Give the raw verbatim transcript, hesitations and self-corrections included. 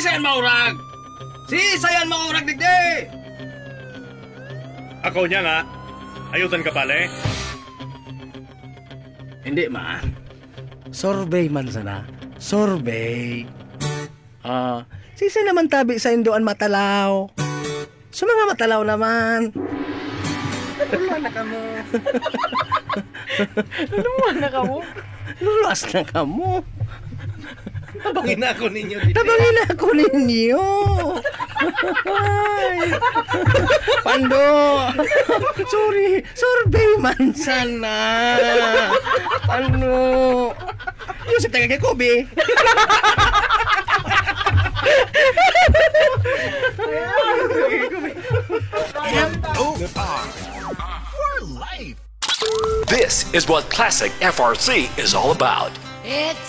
sayan maurag! Si sayan maurag digdi! Ako niya nga. Ayutan ka pala eh. Hindi man. Sorbay man sana. Sorbay. Ah, sisa naman tabi sa Indoan matalaw. Sa mga matalaw naman. Luluan na ka mo. Luluan na ka mo? Luluas na ka mo. Tabangin na ako ninyo dito. Tabangin ako ninyo. Ay. Pando. Sorry. Sorbay man sana. Pando. Yung sa taga kay Kobe. This is what classic F R C is all about. It's